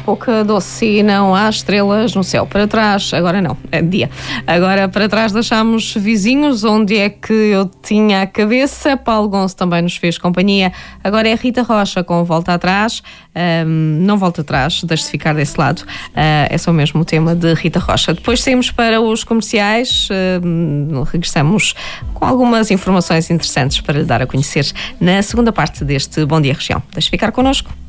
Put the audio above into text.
pouca doce e não há estrelas no céu. Para trás, agora não, é dia. Agora para trás deixámos Vizinhos, Onde é que eu tinha a cabeça. Paulo Gonço também nos fez companhia. Agora é Rita Rocha com Volta Atrás. Não volta atrás, deixe-se ficar desse lado. É só mesmo o tema de Rita Rocha. Depois saímos para os comerciais. Regressamos com algumas informações interessantes para lhe dar a conhecer na segunda parte deste Bom Dia Região. Deixe ficar connosco.